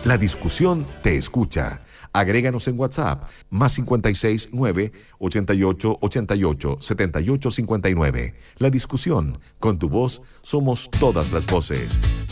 La discusión te escucha. Agréganos en WhatsApp, más 56 9 88 88 78 59. La discusión, con tu voz, somos todas las voces.